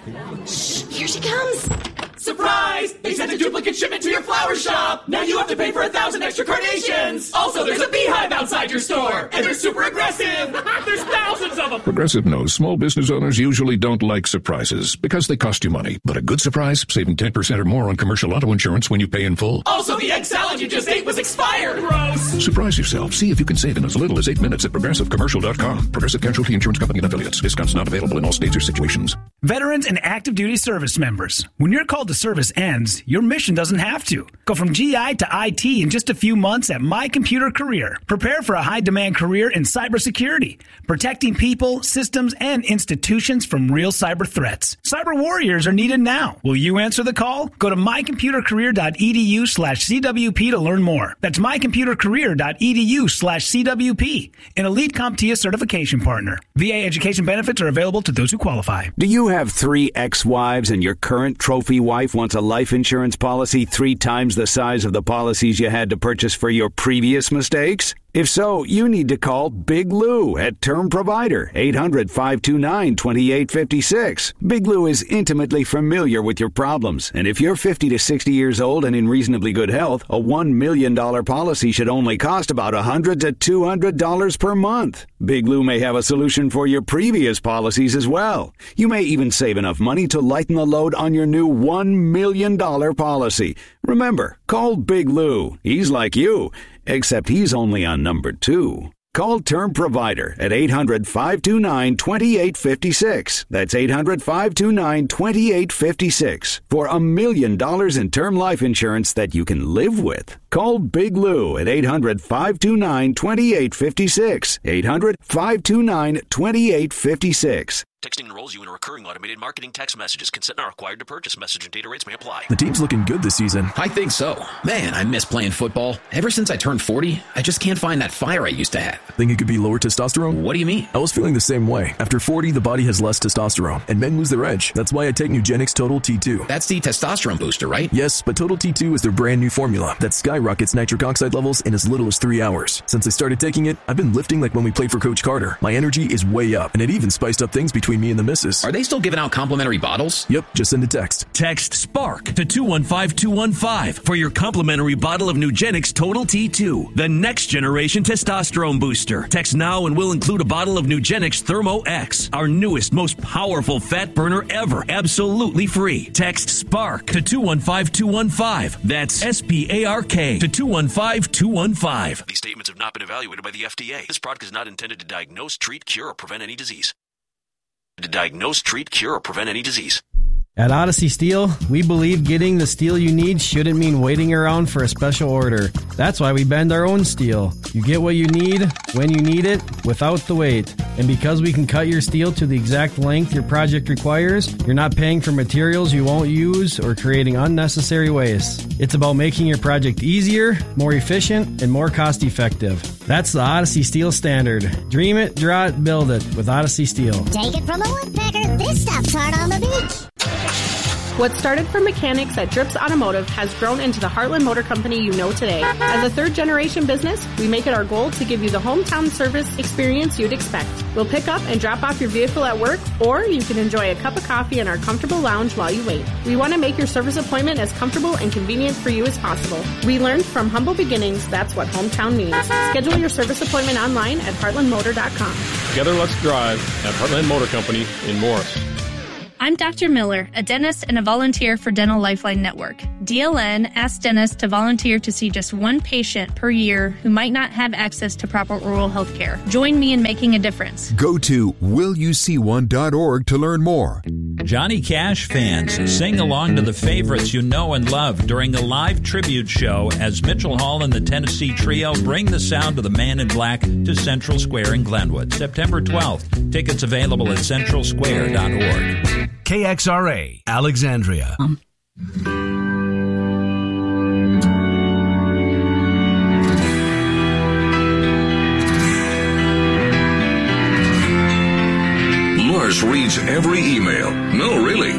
Shh, here she comes. Surprise! They sent a duplicate shipment to your flower shop! Now you have to pay for 1,000 extra carnations! Also, there's a beehive outside your store! And they're super aggressive! There's thousands of them! Progressive knows small business owners usually don't like surprises because they cost you money. But a good surprise, saving 10% or more on commercial auto insurance when you pay in full. Also, the egg salad you just ate was expired! Gross! Surprise yourself. See if you can save in as little as 8 minutes at ProgressiveCommercial.com. Progressive Casualty Insurance Company and Affiliates. Discounts not available in all states or situations. Veterans and active duty service members. When your call to service ends, your mission doesn't have to. Go from GI to IT in just a few months at My Computer Career. Prepare for a high-demand career in cybersecurity, protecting people, systems, and institutions from real cyber threats. Cyber warriors are needed now. Will you answer the call? Go to mycomputercareer.edu/CWP to learn more. That's mycomputercareer.edu/CWP, an Elite CompTIA certification partner. VA education benefits are available to those who qualify. Do you have 3 ex-wives and your current trophy wife wants a life insurance policy 3 times the size of the policies you had to purchase for your previous mistakes? If so, you need to call Big Lou at Term Provider, 800-529-2856. Big Lou is intimately familiar with your problems, and if you're 50 to 60 years old and in reasonably good health, a $1 million policy should only cost about $100 to $200 per month. Big Lou may have a solution for your previous policies as well. You may even save enough money to lighten the load on your new $1 million policy. Remember, call Big Lou. He's like you, except he's only on number 2. Call Term Provider at 800-529-2856. That's 800-529-2856 for $1 million in term life insurance that you can live with. Call Big Lou at 800-529-2856. 800-529-2856. Texting enrolls you in a recurring automated marketing text messages. Consent not required to purchase. Message and data rates may apply. The team's looking good this season. I think so. Man, I miss playing football. Ever since I turned 40, I just can't find that fire I used to have. Think it could be lower testosterone? What do you mean? I was feeling the same way. After 40, the body has less testosterone, and men lose their edge. That's why I take Nugenix Total T2. That's the testosterone booster, right? Yes, but Total T2 is their brand new formula that skyrockets nitric oxide levels in as little as 3 hours. Since I started taking it, I've been lifting like when we played for Coach Carter. My energy is way up, and it even spiced up things between me and the missus. Are they still giving out complimentary bottles? Yep, just send a text. Text SPARK to 215-215 for your complimentary bottle of Nugenix Total T2, the next generation testosterone booster. Text now and we'll include a bottle of Nugenix Thermo X, our newest, most powerful fat burner ever, absolutely free. Text SPARK to 215-215. That's SPARK to 215-215. These statements have not been evaluated by the FDA. This product is not intended to diagnose, treat, cure, or prevent any disease. At Odyssey Steel, we believe getting the steel you need shouldn't mean waiting around for a special order. That's why we bend our own steel. You get what you need, when you need it, without the wait. And because we can cut your steel to the exact length your project requires, you're not paying for materials you won't use or creating unnecessary waste. It's about making your project easier, more efficient, and more cost-effective. That's the Odyssey Steel standard. Dream it, draw it, build it with Odyssey Steel. Take it from a woodpecker. This stuff's hard on the beach. What started from mechanics at Drips Automotive has grown into the Heartland Motor Company you know today. As a third-generation business, we make it our goal to give you the hometown service experience you'd expect. We'll pick up and drop off your vehicle at work, or you can enjoy a cup of coffee in our comfortable lounge while you wait. We want to make your service appointment as comfortable and convenient for you as possible. We learned from humble beginnings that's what hometown means. Schedule your service appointment online at heartlandmotor.com. Together, let's drive at Heartland Motor Company in Morris. I'm Dr. Miller, a dentist and a volunteer for Dental Lifeline Network. DLN asks dentists to volunteer to see just one patient per year who might not have access to proper oral health care. Join me in making a difference. Go to willyouseeone.org to learn more. Johnny Cash fans, sing along to the favorites you know and love during a live tribute show as Mitchell Hall and the Tennessee Trio bring the sound of the Man in Black to Central Square in Glenwood, September 12th. Tickets available at centralsquare.org. KXRA, Alexandria. Morris reads every email. No, really.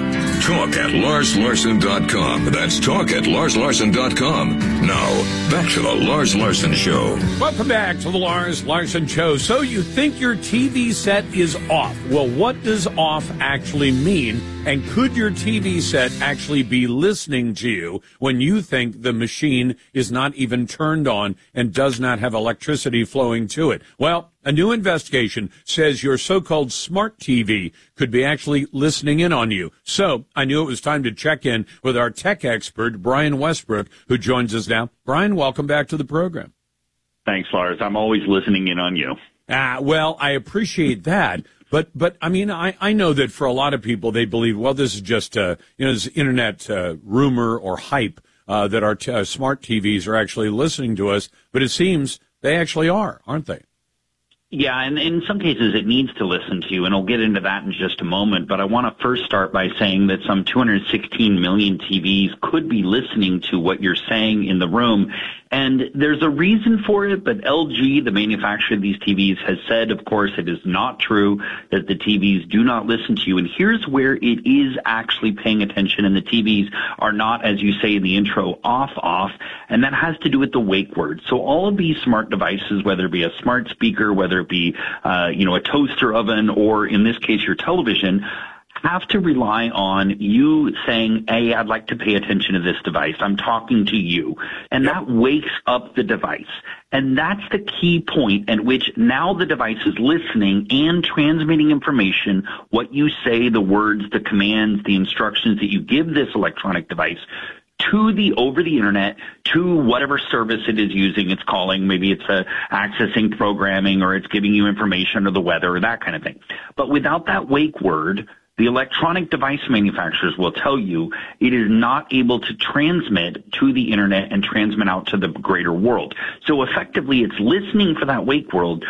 talk at LarsLarson.com. That's talk at LarsLarson.com. Now, back to the Lars Larson Show. Welcome back to the Lars Larson Show. So you think your TV set is off. Well, what does off actually mean? And could your TV set actually be listening to you when you think the machine is not even turned on and does not have electricity flowing to it? Well, a new investigation says your so-called smart TV could be actually listening in on you. So I knew it was time to check in with our tech expert, Brian Westbrook, who joins us now. Brian, welcome back to the program. Thanks, Lars. I'm always listening in on you. Well, I appreciate that. But I mean, I know that for a lot of people, they believe, well, this is just, this internet rumor or hype that our smart TVs are actually listening to us. But it seems they actually are, aren't they? Yeah, and in some cases it needs to listen to you, and I'll get into that in just a moment. But I want to first start by saying that some 216 million TVs could be listening to what you're saying in the room. And there's a reason for it, but LG, the manufacturer of these TVs, has said, of course, it is not true that the TVs do not listen to you. And here's where it is actually paying attention, and the TVs are not, as you say in the intro, off, and that has to do with the wake word. So all of these smart devices, whether it be a smart speaker, whether it be, a toaster oven, or in this case, your television, have to rely on you saying, hey, I'd like to pay attention to this device. I'm talking to you. And that wakes up the device. And that's the key point at which now the device is listening and transmitting information, what you say, the words, the commands, the instructions that you give this electronic device to the over the internet, to whatever service it is using, it's calling. Maybe it's accessing programming, or it's giving you information or the weather or that kind of thing. But without that wake word, the electronic device manufacturers will tell you it is not able to transmit to the internet and transmit out to the greater world. So effectively, it's listening for that wake word,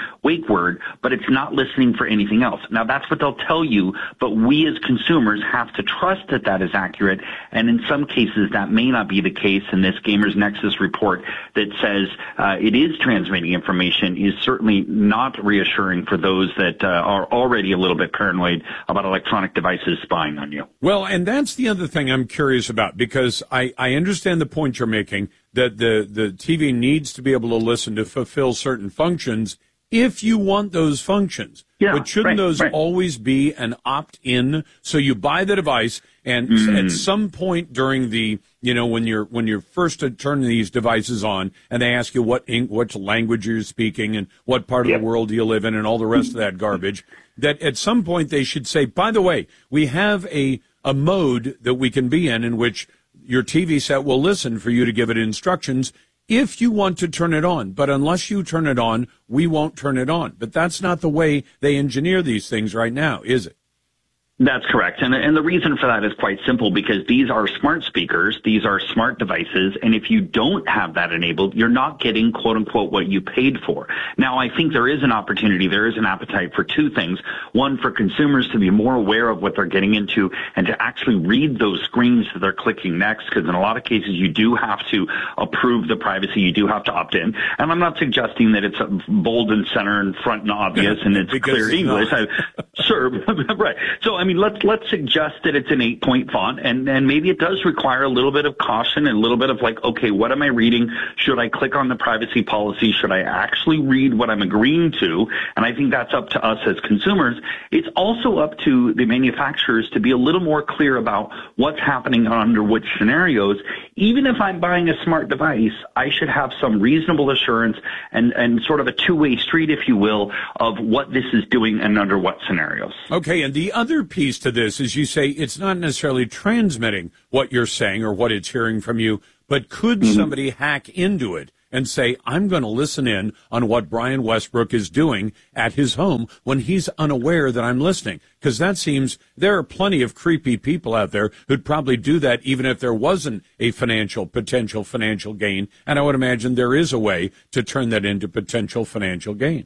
but it's not listening for anything else. Now, that's what they'll tell you, but we as consumers have to trust that that is accurate, and in some cases, that may not be the case. And this Gamers Nexus report that says it is transmitting information is certainly not reassuring for those that are already a little bit paranoid about electronic devices spying on you. Well, and that's the other thing I'm curious about, because I understand the point you're making that the TV needs to be able to listen to fulfill certain functions if you want those functions. Yeah, but shouldn't those always be an opt-in? So you buy the device, and at some point during the, when you're first turning these devices on, and they ask you what language you're speaking and what part of the world you live in and all the rest of that garbage, that at some point they should say, by the way, we have a mode that we can be in which your TV set will listen for you to give it instructions if you want to turn it on. But unless you turn it on, we won't turn it on. But that's not the way they engineer these things right now, is it? That's correct. And the reason for that is quite simple, because these are smart speakers. These are smart devices. And if you don't have that enabled, you're not getting, quote unquote, what you paid for. Now, I think there is an opportunity. There is an appetite for two things. One, for consumers to be more aware of what they're getting into and to actually read those screens that they're clicking next, because in a lot of cases, you do have to approve the privacy. You do have to opt in. And I'm not suggesting that it's bold and center and front and obvious and it's clear English. Sure. Right. So, let's suggest that it's an 8-point font, and maybe it does require a little bit of caution and a little bit of like, okay, what am I reading? Should I click on the privacy policy? Should I actually read what I'm agreeing to? And I think that's up to us as consumers. It's also up to the manufacturers to be a little more clear about what's happening under which scenarios. Even if I'm buying a smart device, I should have some reasonable assurance and sort of a two-way street, if you will, of what this is doing and under what scenarios. Okay, and the other piece to this is you say it's not necessarily transmitting what you're saying or what it's hearing from you, but could somebody hack into it and say, I'm going to listen in on what Brian Westbrook is doing at his home when he's unaware that I'm listening? Because that seems there are plenty of creepy people out there who'd probably do that even if there wasn't a potential financial gain. And I would imagine there is a way to turn that into potential financial gain.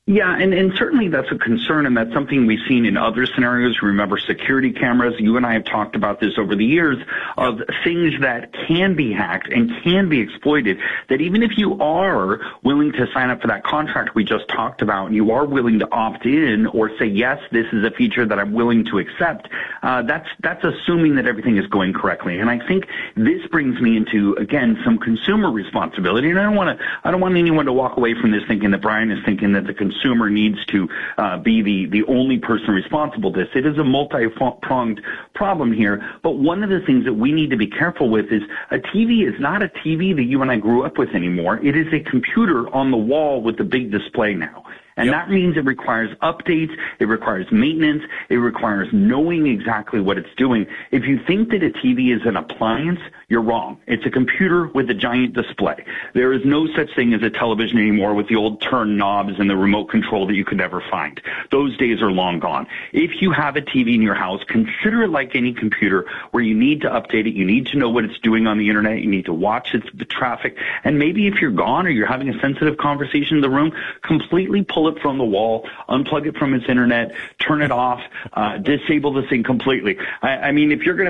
Yeah, and certainly that's a concern, and that's something we've seen in other scenarios. Remember security cameras. You and I have talked about this over the years of things that can be hacked and can be exploited, that even if you are willing to sign up for that contract we just talked about, and you are willing to opt in or say, yes, this is a feature that I'm willing to accept, that's assuming that everything is going correctly. And I think this brings me into, again, some consumer responsibility. And I don't want anyone to walk away from this thinking that Brian is thinking that the consumer needs to be the only person responsible for this. It is a multi-pronged problem here. But one of the things that we need to be careful with is a TV is not a TV that you and I grew up with anymore. It is a computer on the wall with a big display now. And that means it requires updates, it requires maintenance, it requires knowing exactly what it's doing. If you think that a TV is an appliance, you're wrong. It's a computer with a giant display. There is no such thing as a television anymore with the old turn knobs and the remote control that you could never find. Those days are long gone. If you have a TV in your house, consider it like any computer where you need to update it, you need to know what it's doing on the internet, you need to watch the traffic, and maybe if you're gone or you're having a sensitive conversation in the room, completely pull it from the wall, unplug it from its internet, turn it off, disable the thing completely. I mean, if you're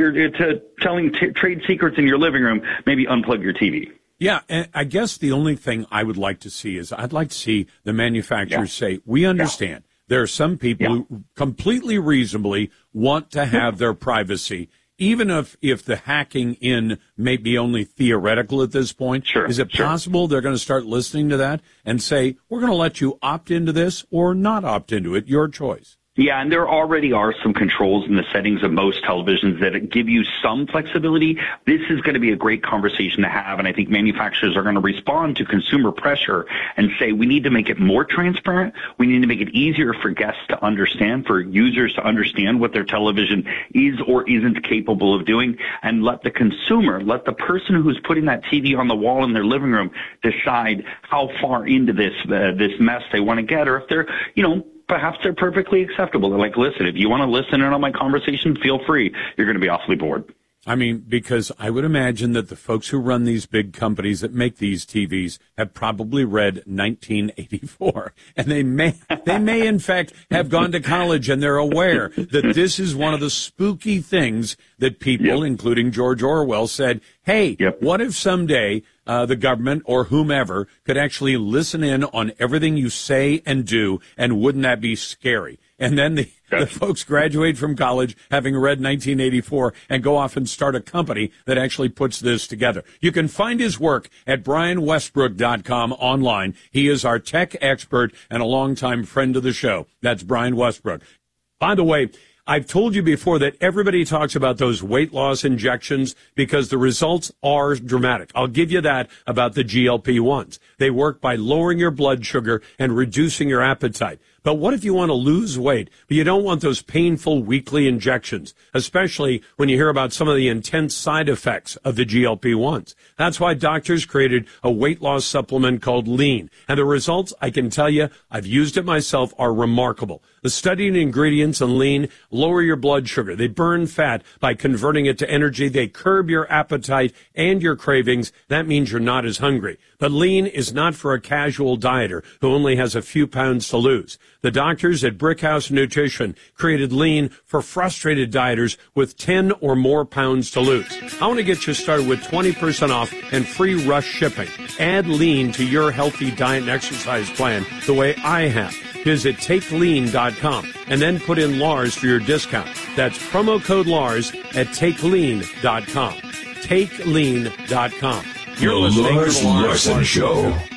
telling trade secrets in your living room, maybe unplug your TV. Yeah, and I guess the only thing I would like to see is I'd like to see the manufacturers say, we understand there are some people who completely reasonably want to have their privacy, even if the hacking in may be only theoretical at this point. Is it possible they're going to start listening to that and say, we're going to let you opt into this or not opt into it, your choice? Yeah, and there already are some controls in the settings of most televisions that give you some flexibility. This is going to be a great conversation to have, and I think manufacturers are going to respond to consumer pressure and say we need to make it more transparent. We need to make it easier for guests to understand, for users to understand what their television is or isn't capable of doing, and let the consumer, let the person who's putting that TV on the wall in their living room decide how far into this mess they want to get, or if they're, perhaps they're perfectly acceptable. They're like, listen, if you want to listen in on my conversation, feel free. You're going to be awfully bored. I mean, because I would imagine that the folks who run these big companies that make these TVs have probably read 1984. And they may in fact have gone to college and they're aware that this is one of the spooky things that people, including George Orwell, said, hey, what if someday the government or whomever could actually listen in on everything you say and do, and wouldn't that be scary? And then the folks graduate from college having read 1984 and go off and start a company that actually puts this together. You can find his work at BrianWestbrook.com online. He is our tech expert and a longtime friend of the show. That's Brian Westbrook. By the way, I've told you before that everybody talks about those weight loss injections because the results are dramatic. I'll give you that about the GLP-1s. They work by lowering your blood sugar and reducing your appetite. But what if you want to lose weight, but you don't want those painful weekly injections, especially when you hear about some of the intense side effects of the GLP-1s? That's why doctors created a weight loss supplement called Lean. And the results, I can tell you, I've used it myself, are remarkable. The studied ingredients in Lean lower your blood sugar. They burn fat by converting it to energy. They curb your appetite and your cravings. That means you're not as hungry. But Lean is not for a casual dieter who only has a few pounds to lose. The doctors at Brickhouse Nutrition created Lean for frustrated dieters with 10 or more pounds to lose. I want to get you started with 20% off and free rush shipping. Add Lean to your healthy diet and exercise plan the way I have. Visit TakeLean.com and then put in Lars for your discount. That's promo code Lars at TakeLean.com. TakeLean.com. You're listening to The Lars Larson Show.